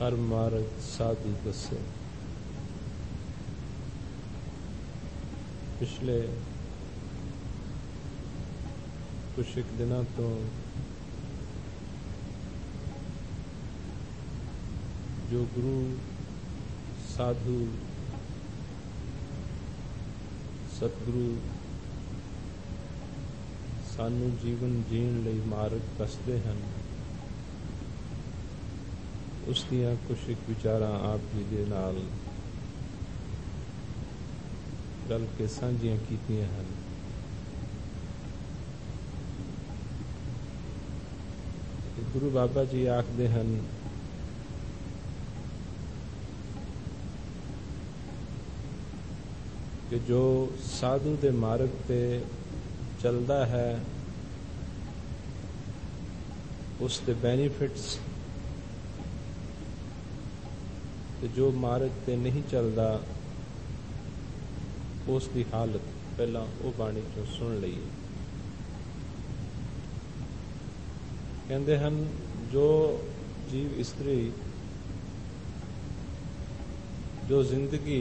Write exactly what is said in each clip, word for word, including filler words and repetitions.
हर मार्ग साधु दसे। पिछले कुछ एक दिनों तो जो गुरु साधु सतगुरु सानू जीवन जीण लई मार्ग दसदे हन, उस दियां कुछ एक विचारां आप जी दे नाल रल के सांझियां कीतियां हन। गुरु बाबा जी आखदे हन कि जो साधु दे मार्ग ते चलदा है उस दे बेनीफिट्स, ते जो मार्ग ते नहीं चलदा उस दी हालत पहला वो बाणी चों सुन लईए। कहंदे हन जो जीव इस्त्री जो जिंदगी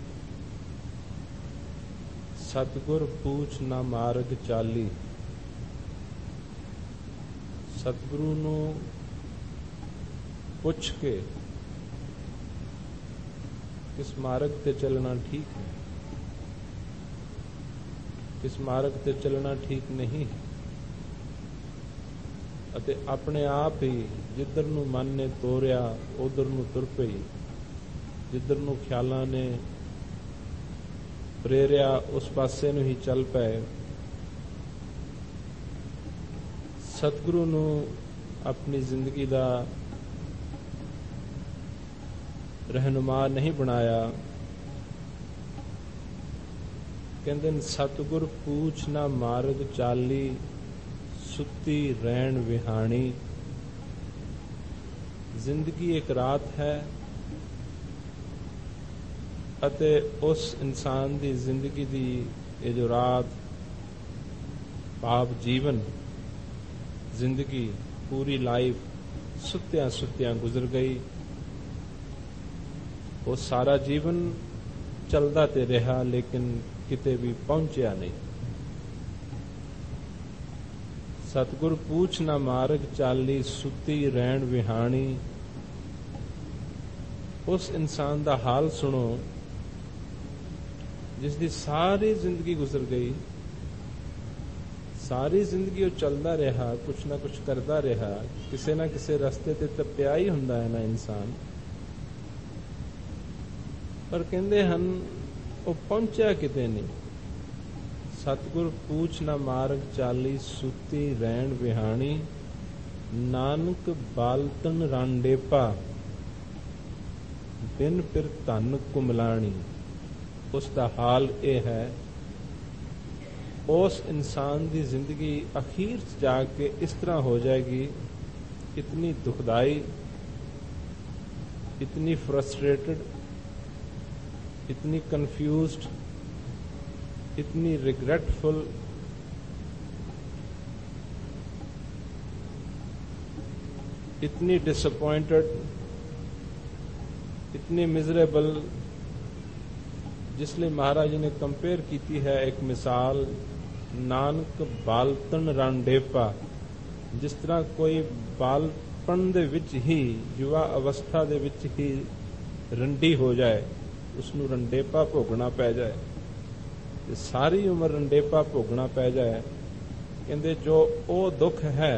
सतगुर पूछ ना मार्ग चाली, सतगुरु नू पुछ के किस मार्ग ते चलना ठीक है, किस मार्ग ते चलना ठीक नहीं है, अते अपने आप ही जिधर नू मन ने तोरिया उधर नू तुर पई, जिधर नू ख्यालां ने प्रेरिया उस पासे नू ही चल पए। सतगुरु नू अपनी जिंदगी दा रहनुमा नहीं बनाया। कहंदे सतगुर पूछ ना मार्ग चाली, सुती रैन विहाणी। जिंदगी एक रात है अते उस इंसान दी जिंदगी दी ये जो रात भाव जीवन जिंदगी पूरी लाइफ सुत्तियां सुत्तियां गुजर गई। वो सारा जीवन चलदा ते रहा लेकिन किते भी पहुंचया नहीं। सतगुर पूछ ना मार्ग चाली, सुती रैन विहाणी। उस इंसान दा हाल सुनो जिसदी सारी जिंदगी गुजर गई, सारी जिंदगी वो चलदा रहा, कुछ ना कुछ करदा रहा, किसे ना किसे रस्ते ते टप्पिया ही हुंदा है ना इंसान। पर कहंदे हन वो पहुंचा किते नहीं। सतगुर पूछ ना मार्ग चाली, सुती रैन विहाणी। नानक बालतन रांडेपा, बिन फिर धन कुमलाणी। उसका हाल ये है, उस इंसान की जिंदगी अखीर जाके इस तरह हो जाएगी, इतनी दुखदाई, इतनी फ्रस्ट्रेटेड, इतनी कंफ्यूज्ड, इतनी रिग्रेटफुल, इतनी डिसअपॉइंटेड, इतनी मिजरेबल, जिसलिए महाराज जी ने कंपेयर की है एक मिसाल, नानक बालतन रांडेपा। जिस तरह कोई बालपन दे विच ही, युवा अवस्था दे विच ही रंडी हो जाए, उसनू रंडेपा भोगना पै जाए, ते सारी उम्र रंडेपा भोगना पै जाए। कहंदे जो ओ दुख है,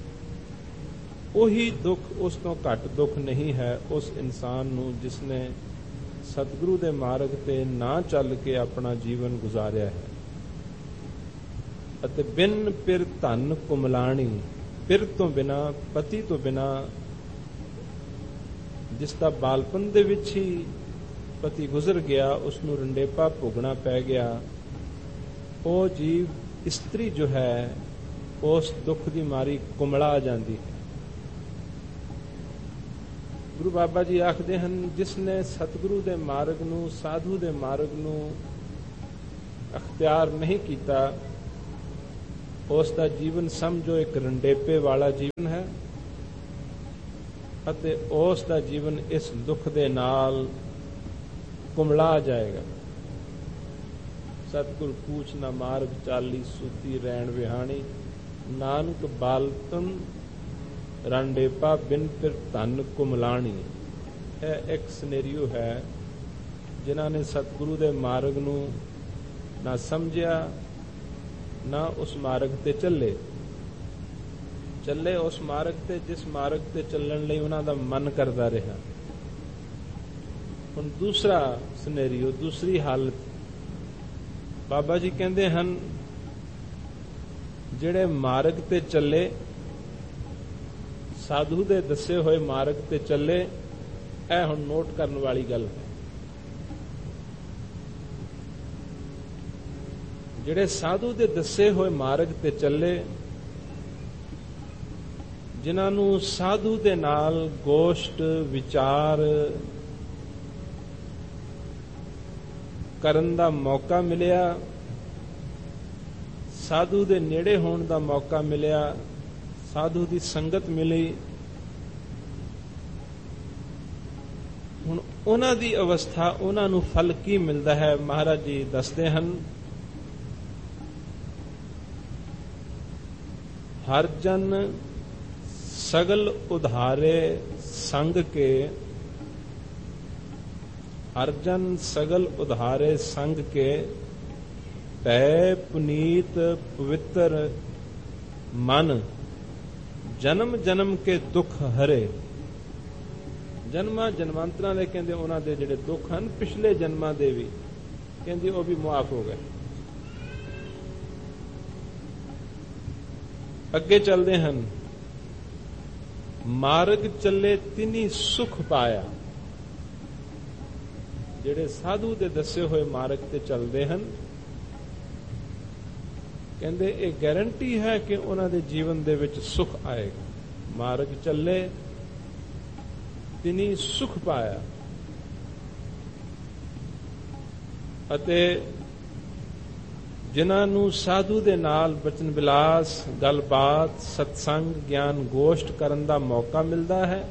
ਉਹੀ दुख उस तो घट दुख नहीं है उस इंसान नू जिसने सतगुरु दे मार्ग ते ना चल के अपना जीवन गुजारिया है। अते बिन पिर धन कुमलाणी, पिर तो बिना, पति तो बिना, जिसका बालपन दे विच ही पति गुजर गया, उसनू रंडेपा भोगना पै गया। वो जीव इस्त्री जो है उस दुख की मारी कुमला जाती है। गुरु बाबा जी आखदे हन जिसने सतगुरु दे मार्ग नू, साधु दे मार्ग नू अख्तियार नहीं किया, उसका जीवन समझो एक रंडेपे वाला जीवन है। ਅਤੇ ਉਸ ਦਾ ਜੀਵਨ ਇਸ ਦੁੱਖ ਦੇ ਨਾਲ ਕੁਮਲਾ ਜਾਏਗਾ। ਸਤਿਗੁਰ ਪੂਛ ਨਾ ਮਾਰਗ ਚਾਲੀ, ਸੂਤੀ ਰੈਣ ਵਿਹਾਣੀ, ਨਾਨਕ ਬਾਲਤਨ ਰਾਂਡੇਪਾ, ਬਿਨ ਫਿਰ ਧਨ ਕੁਮਲਾਣੀ। ਇਹ ਇੱਕ ਸਿਨੈਰੀਓ ਹੈ ਜਿਨ੍ਹਾਂ ਨੇ ਸਤਿਗੁਰੂ ਦੇ ਮਾਰਗ ਨੂੰ ਨਾ ਸਮਝਿਆ, ਨਾ ਉਸ ਮਾਰਗ ਤੇ ਚੱਲੇ ਚੱਲੇ ਉਸ ਮਾਰਗ ਤੇ ਜਿਸ ਮਾਰਗ ਤੇ ਚੱਲਣ ਲਈ ਉਹਨਾਂ ਦਾ ਮਨ ਕਰਦਾ ਰਿਹਾ। ਹੁਣ ਦੂਸਰਾ ਸਿਨੈਰੀਓ, ਦੂਸਰੀ ਹਾਲਤ, ਬਾਬਾ ਜੀ ਕਹਿੰਦੇ ਹਨ ਜਿਹੜੇ ਮਾਰਗ ਤੇ ਚੱਲੇ, ਸਾਧੂ ਦੇ ਦੱਸੇ ਹੋਏ ਮਾਰਗ ਤੇ ਚੱਲੇ, ਇਹ ਹੁਣ ਨੋਟ ਕਰਨ ਵਾਲੀ ਗੱਲ ਹੈ। ਜਿਹੜੇ ਸਾਧੂ ਦੇ ਦੱਸੇ ਹੋਏ ਮਾਰਗ ਤੇ ਚੱਲੇ, ਜਿਨ੍ਹਾਂ ਨੂੰ ਸਾਧੂ ਦੇ ਨਾਲ ਗੋਸ਼ਟ ਵਿਚਾਰ ਕਰਨ ਦਾ ਮੌਕਾ ਮਿਲਿਆ, ਸਾਧੂ ਦੇ ਨੇੜੇ ਹੋਣ ਦਾ ਮੌਕਾ ਮਿਲਿਆ, ਸਾਧੂ ਦੀ ਸੰਗਤ ਮਿਲੀ, ਹੁਣ ਉਹਨਾਂ ਦੀ ਅਵਸਥਾ, ਉਹਨਾਂ ਨੂੰ ਫਲ ਕੀ ਮਿਲਦਾ ਹੈ? ਮਹਾਰਾਜ ਜੀ ਦੱਸਦੇ ਹਨ, ਹਰ ਜਨ ਸਗਲ ਉਧਾਰੇ ਸੰਗ ਕੇ, ਹਰ ਜਨ ਸਗਲ ਉਧਾਰੇ ਸੰਗ ਕੇ, ਪੈ ਪੁਨੀਤ ਪਵਿੱਤਰ ਮਨ, ਜਨਮ ਜਨਮ ਕੇ ਦੁੱਖ ਹਰੇ। ਜਨਮਾਂ ਜਨਮਾਂਤਰਾਂ ਦੇ ਕਹਿੰਦੇ ਉਹਨਾਂ ਦੇ ਜਿਹੜੇ ਦੁੱਖ ਹਨ, ਪਿਛਲੇ ਜਨਮਾਂ ਦੇ ਵੀ ਕਹਿੰਦੇ ਉਹ ਵੀ ਮੁਆਫ ਹੋ ਗਏ। ਅੱਗੇ ਚੱਲਦੇ ਹਨ, ਮਾਰਗ ਚੱਲੇ ਤਿਨੀ ਸੁਖ ਪਾਇਆ। ਜਿਹੜੇ ਸਾਧੂ ਦੇ ਦੱਸੇ ਹੋਏ ਮਾਰਗ ਤੇ ਚੱਲਦੇ ਹਨ, ਕਹਿੰਦੇ ਇਹ ਗਾਰੰਟੀ ਹੈ ਕਿ ਉਹਨਾਂ ਦੇ ਜੀਵਨ ਦੇ ਵਿੱਚ ਸੁਖ ਆਏਗਾ। ਮਾਰਗ ਚੱਲੇ ਤਿਨੀ ਸੁਖ ਪਾਇਆ, ਅਤੇ ਜਿਨ੍ਹਾਂ ਨੂੰ ਸਾਧੂ ਦੇ ਨਾਲ ਬਚਨ ਵਿਲਾਸ, ਗੱਲਬਾਤ, ਸਤਸੰਗ, ਗਿਆਨ ਗੋਸ਼ਟ ਕਰਨ ਦਾ ਮੌਕਾ ਮਿਲਦਾ ਹੈ,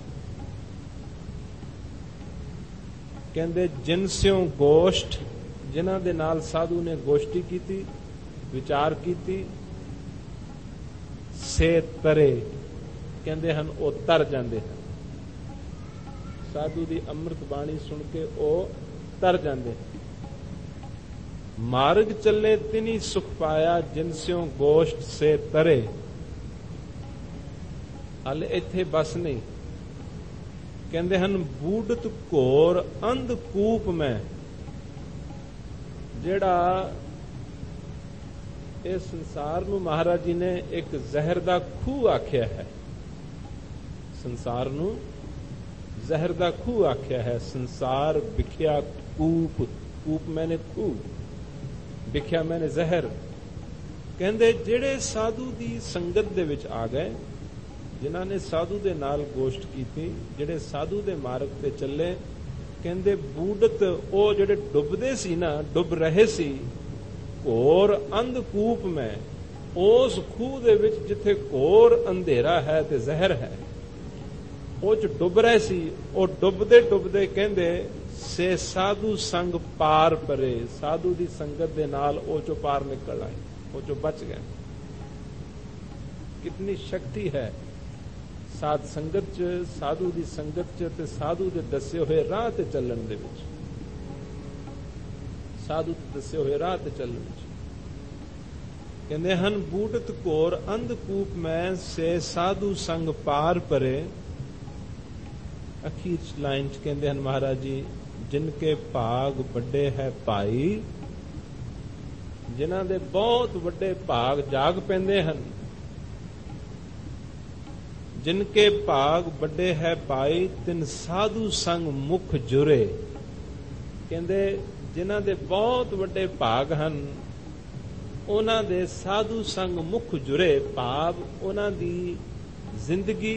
ਕਹਿੰਦੇ ਜਿਨ ਸਿਉ ਗੋਸ਼ਟ, ਜਿਨ੍ਹਾਂ ਦੇ ਨਾਲ ਸਾਧੂ ਨੇ ਗੋਸ਼ਟੀ ਕੀਤੀ, ਵਿਚਾਰ ਕੀਤੀ, ਸੇ ਤਰੇ, ਕਹਿੰਦੇ ਹਨ ਉਹ ਤਰ ਜਾਂਦੇ ਹਨ। ਸਾਧੂ ਦੀ ਅੰਮ੍ਰਿਤ ਬਾਣੀ ਸੁਣ ਕੇ ਉਹ ਤਰ ਜਾਂਦੇ ਹਨ। ਮਾਰਗ ਚੱਲੇ ਤਿਨੀ ਸੁਖ ਪਾਇਆ, ਜਿਨ ਸਿਉ ਗੋਸ਼ਟ ਸੇ ਤਰੇ। ਹਾਲੇ ਇੱਥੇ ਬਸ ਨਹੀਂ, ਕਹਿੰਦੇ ਹਨ ਬੂਡਤ ਘੋਰ ਅੰਧ ਕੂਪ ਮੈਂ। ਜਿਹੜਾ ਇਸ ਸੰਸਾਰ ਨੂੰ ਮਹਾਰਾਜ ਜੀ ਨੇ ਇੱਕ ਜ਼ਹਿਰ ਦਾ ਖੂਹ ਆਖਿਆ ਹੈ, ਸੰਸਾਰ ਨੂੰ ਜ਼ਹਿਰ ਦਾ ਖੂਹ ਆਖਿਆ ਹੈ। ਸੰਸਾਰ ਵਿਖਿਆ ਕੂਪ, ਕੂਪ ਮੈਨੇ ਖੂਹ, ਵਿਖਿਆ ਮੈਨੇ ਜ਼ਹਿਰ। ਕਹਿੰਦੇ ਜਿਹੜੇ ਸਾਧੂ ਦੀ ਸੰਗਤ ਦੇ ਵਿੱਚ ਆ ਗਏ, ਜਿਨ੍ਹਾਂ ਨੇ ਸਾਧੂ ਦੇ ਨਾਲ ਗੋਸ਼ਟ ਕੀਤੀ, ਜਿਹੜੇ ਸਾਧੂ ਦੇ ਮਾਰਗ ਤੇ ਚੱਲੇ, ਕਹਿੰਦੇ ਬੂਡਤ, ਉਹ ਜਿਹੜੇ ਡੁੱਬਦੇ ਸੀ ਨਾ, ਡੁੱਬ ਰਹੇ ਸੀ, ਘੋਰ ਅੰਧਕੂਪ ਮੈਂ, ਉਸ ਖੂਹ ਦੇ ਵਿੱਚ ਜਿੱਥੇ ਘੋਰ ਅੰਧੇਰਾ ਹੈ ਤੇ ਜ਼ਹਿਰ ਹੈ, ਉਹ ਚ ਡੁੱਬ ਰਹੇ ਸੀ। ਉਹ ਡੁੱਬਦੇ ਡੁੱਬਦੇ ਕਹਿੰਦੇ ਸੇ ਸਾਧੂ ਸੰਗ ਪਾਰ ਪਰੇ, ਸਾਧੂ ਦੀ ਸੰਗਤ ਦੇ ਨਾਲ ਉਹ ਚੋਂ ਪਾਰ ਨਿਕਲ ਆਏ, ਉਹ ਚੋਂ ਬਚ ਗਏ। ਕਿਤਨੀ ਸ਼ਕਤੀ ਹੈ ਸਾਧ ਸੰਗਤ ਚ, ਸਾਧੂ ਦੀ ਸੰਗਤ ਚ ਤੇ ਸਾਧੂ ਦੇ ਦੱਸੇ ਹੋਏ ਰਾਹ ਤੇ ਚੱਲਣ ਦੇ ਵਿੱਚ, ਸਾਧੂ ਦੇ ਦੱਸੇ ਹੋਏ ਰਾਹ ਤੇ ਚੱਲਣ ਵਿੱਚ। ਕਹਿੰਦੇ ਹਨ ਬੂਟਤ ਘੋਰ ਅੰਧਕੂਪ ਮੈਂ, ਸੇ ਸਾਧੂ ਸੰਗ ਪਾਰ ਪਰੇ। ਅਖੀਰ ਚ ਲਾਈਨ ਚ ਕਹਿੰਦੇ ਹਨ ਮਹਾਰਾਜ ਜੀ, ਜਿਨ ਕੇ ਭਾਗ ਵੱਡੇ ਹੈ ਭਾਈ, ਜਿਨ੍ਹਾਂ ਦੇ ਬਹੁਤ ਵੱਡੇ ਭਾਗ ਜਾਗ ਪੈਂਦੇ ਹਨ। ਜਿਨ ਕੇ ਭਾਗ ਵੱਡੇ ਹੈ ਭਾਈ, ਤਿਨ ਸਾਧੂ ਸੰਗ ਮੁਖ ਜੁਰੇ। ਕਹਿੰਦੇ ਜਿਨ੍ਹਾਂ ਦੇ ਬਹੁਤ ਵੱਡੇ ਭਾਗ ਹਨ, ਉਹਨਾਂ ਦੇ ਸਾਧੂ ਸੰਗ ਮੁਖ ਜੁਰੇ, ਭਾਵ ਉਹਨਾਂ ਦੀ ਜ਼ਿੰਦਗੀ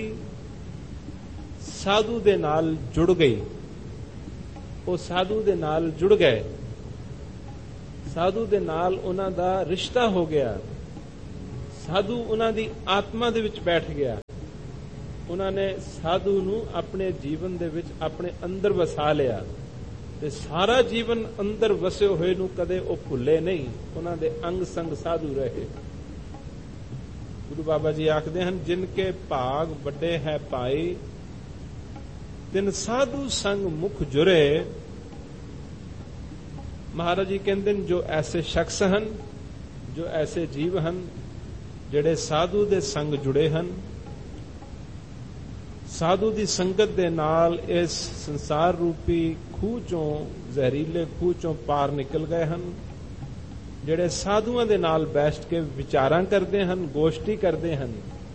ਸਾਧੂ ਦੇ ਨਾਲ ਜੁੜ ਗਈ। ਉਹ ਸਾਧੂ ਦੇ ਨਾਲ ਜੁੜ ਗਏ, ਸਾਧੂ ਦੇ ਨਾਲ ਉਹਨਾਂ ਦਾ ਰਿਸ਼ਤਾ ਹੋ ਗਿਆ, ਸਾਧੂ ਉਹਨਾਂ ਦੀ ਆਤਮਾ ਦੇ ਵਿੱਚ ਬੈਠ ਗਿਆ। ਉਹਨਾਂ ਨੇ ਸਾਧੂ ਨੂੰ ਆਪਣੇ ਜੀਵਨ ਦੇ ਵਿੱਚ ਆਪਣੇ ਅੰਦਰ ਵਸਾ ਲਿਆ ਤੇ ਸਾਰਾ ਜੀਵਨ ਅੰਦਰ ਵਸੇ ਹੋਏ ਨੂੰ ਕਦੇ ਉਹ ਭੁੱਲੇ ਨਹੀਂ, ਉਹਨਾਂ ਦੇ ਅੰਗ ਸੰਗ ਸਾਧੂ ਰਹੇ। ਗੁਰੂ ਬਾਬਾ ਜੀ ਆਖਦੇ ਹਨ, ਜਿਨ ਕੇ ਭਾਗ ਵੱਡੇ ਹੈ ਭਾਈ, ਤਿਨ ਸਾਧੂ ਸੰਗ ਮੁਖ ਜੁਰੇ। ਮਹਾਰਾਜ ਜੀ ਕਹਿੰਦੇ ਨੇ, ਜੋ ਐਸੇ ਸ਼ਖਸ ਹਨ, ਜੋ ਐਸੇ ਜੀਵ ਹਨ ਜਿਹੜੇ ਸਾਧੂ ਦੇ ਸੰਗ ਜੁੜੇ ਹਨ, ਸਾਧੂ ਦੀ ਸੰਗਤ ਦੇ ਨਾਲ ਇਸ ਸੰਸਾਰ ਰੂਪੀ ਖੂਹ ਚੋਂ, ਜ਼ਹਿਰੀਲੇ ਖੂਹ ਚੋਂ ਪਾਰ ਨਿਕਲ ਗਏ ਹਨ, ਜਿਹੜੇ ਸਾਧੂਆਂ ਦੇ ਨਾਲ ਬੈਠ ਕੇ ਵਿਚਾਰਾਂ ਕਰਦੇ ਹਨ, ਗੋਸ਼ਟੀ ਕਰਦੇ ਹਨ,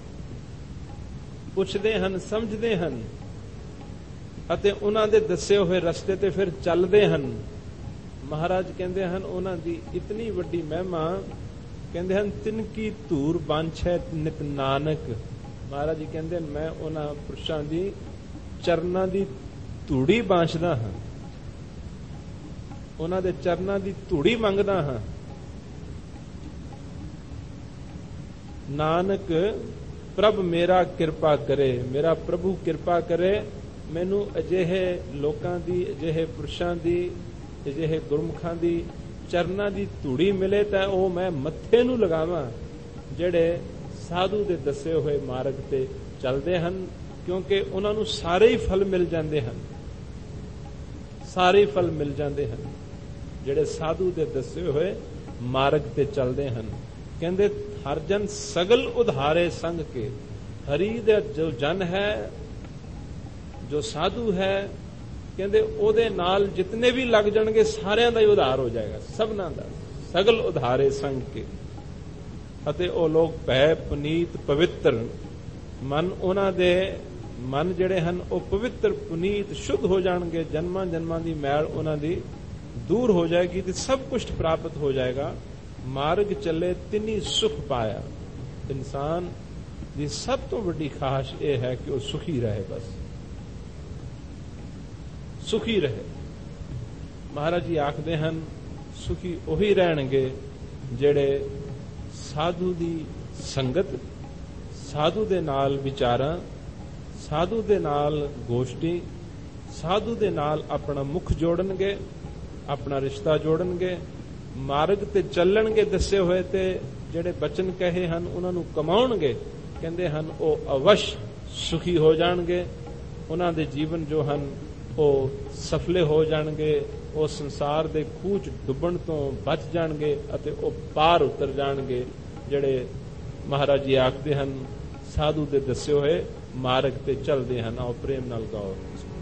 ਪੁੱਛਦੇ ਹਨ, ਸਮਝਦੇ ਹਨ ਅਤੇ ਉਹਨਾਂ ਦੇ ਦੱਸੇ ਹੋਏ ਰਸਤੇ ਤੇ ਫਿਰ ਚੱਲਦੇ ਹਨ। ਮਹਾਰਾਜ ਕਹਿੰਦੇ ਹਨ, ਉਹਨਾਂ ਦੀ ਇਤਨੀ ਵੱਡੀ ਮਹਿਮਾ, ਕਹਿੰਦੇ ਹਨ, ਤਿਨ ਕੀ ਧੂਰ ਬਾਂਛੈ ਨਿਤ ਨਾਨਕ। ਮਹਾਰਾਜ ਜੀ ਕਹਿੰਦੇ, ਮੈਂ ਉਹਨਾਂ ਪੁਰਸ਼ਾਂ ਦੀ ਚਰਨਾਂ ਦੀ ਧੂੜੀ ਬਾਂਛਦਾ ਹਾਂ, ਉਹਨਾਂ ਦੇ ਚਰਨਾਂ ਦੀ ਧੂੜੀ ਮੰਗਦਾ ਹਾਂ। ਨਾਨਕ ਪ੍ਰਭ ਮੇਰਾ ਕਿਰਪਾ ਕਰੇ, ਮੇਰਾ ਪ੍ਰਭੂ ਕਿਰਪਾ ਕਰੇ, ਮੈਨੂੰ ਅਜਿਹੇ ਲੋਕਾਂ ਦੀ, ਅਜਿਹੇ ਪੁਰਸ਼ਾਂ ਦੀ, ਅਜਿਹੇ ਗੁਰਮੁਖਾਂ ਦੀ ਚਰਨਾਂ ਦੀ ਧੂੜੀ ਮਿਲੇ ਤਾਂ ਉਹ ਮੈਂ ਮੱਥੇ ਨੂੰ ਲਗਾਵਾਂ, ਜਿਹੜੇ ਸਾਧੂ ਦੇ ਦੱਸੇ ਹੋਏ ਮਾਰਗ ਤੇ ਚੱਲਦੇ ਹਨ, ਕਿਉਂਕਿ ਉਹਨਾਂ ਨੂੰ ਸਾਰੇ ਹੀ ਫਲ ਮਿਲ ਜਾਂਦੇ ਹਨ, ਸਾਰੇ ਫਲ ਮਿਲ ਜਾਂਦੇ ਹਨ ਜਿਹੜੇ ਸਾਧੂ ਦੇ ਦੱਸੇ ਹੋਏ ਮਾਰਗ ਤੇ ਚੱਲਦੇ ਹਨ। ਕਹਿੰਦੇ, ਹਰ ਜਨ ਸਗਲ ਉਧਾਰੇ ਸੰਗ ਕੇ। ਹਰੀ ਦਾ ਜੋ ਜਨ ਹੈ, ਜੋ ਸਾਧੂ ਹੈ, ਕਹਿੰਦੇ ਉਹਦੇ ਨਾਲ ਜਿਤਨੇ ਵੀ ਲੱਗ ਜਾਣਗੇ ਸਾਰਿਆਂ ਦਾ ਹੀ ਉਧਾਰ ਹੋ ਜਾਏਗਾ, ਸਭਨਾਂ ਦਾ। ਸਗਲ ਉਧਾਰੇ ਸੰਗ ਕੇ। ਅਤੇ ਉਹ ਲੋਕ ਭੈ ਪੁਨੀਤ ਪਵਿੱਤਰ, ਮਨ ਉਹਨਾਂ ਦੇ ਮਨ ਜਿਹੜੇ ਹਨ ਉਹ ਪਵਿੱਤਰ ਪੁਨੀਤ ਸ਼ੁੱਧ ਹੋ ਜਾਣਗੇ, ਜਨਮਾਂ ਜਨਮਾਂ ਦੀ ਮੈਲ ਉਹਨਾਂ ਦੀ ਦੂਰ ਹੋ ਜਾਏਗੀ ਤੇ ਸਭ ਕੁਝ ਪ੍ਰਾਪਤ ਹੋ ਜਾਏਗਾ। ਮਾਰਗ ਚੱਲੇ ਤਿਨੀ ਸੁਖ ਪਾਇਆ। ਇਨਸਾਨ ਦੀ ਸਭ ਤੋਂ ਵੱਡੀ ਖਾਸ਼ ਇਹ ਹੈ ਕਿ ਉਹ ਸੁਖੀ ਰਹੇ, ਬਸ ਸੁਖੀ ਰਹੇ। ਮਹਾਰਾਜ ਜੀ ਆਖਦੇ ਹਨ, ਸੁਖੀ ਉਹੀ ਰਹਿਣਗੇ ਜਿਹੜੇ ਸਾਧੂ ਦੀ ਸੰਗਤ, ਸਾਧੂ ਦੇ ਨਾਲ ਵਿਚਾਰਾਂ, ਸਾਧੂ ਦੇ ਨਾਲ ਗੋਸ਼ਟੀ, ਸਾਧੂ ਦੇ ਨਾਲ ਆਪਣਾ ਮੁਖ ਜੋੜਨਗੇ, ਆਪਣਾ ਰਿਸ਼ਤਾ ਜੋੜਨਗੇ, ਮਾਰਗ ਤੇ ਚੱਲਣਗੇ ਦੱਸੇ ਹੋਏ ਤੇ ਜਿਹੜੇ ਬਚਨ ਕਹੇ ਹਨ ਉਹਨਾਂ ਨੂੰ ਕਮਾਉਣਗੇ। ਕਹਿੰਦੇ ਹਨ ਉਹ ਅਵਸ਼ ਸੁਖੀ ਹੋ ਜਾਣਗੇ, ਉਹਨਾਂ ਦੇ ਜੀਵਨ ਜੋ ਹਨ ਉਹ ਸਫਲੇ ਹੋ ਜਾਣਗੇ, ਉਹ ਸੰਸਾਰ ਦੇ ਖੂਹ 'ਚ ਡੁੱਬਣ ਤੋਂ ਬਚ ਜਾਣਗੇ ਅਤੇ ਉਹ ਪਾਰ ਉਤਰ ਜਾਣਗੇ, ਜਿਹੜੇ ਮਹਾਰਾਜ ਜੀ ਆਖਦੇ ਹਨ ਸਾਧੂ ਦੇ ਦੱਸੇ ਹੋਏ ਮਾਰਗ ਤੇ ਚੱਲਦੇ ਹਨ। ਆਓ ਪ੍ਰੇਮ ਨਾਲ ਗਾਓ।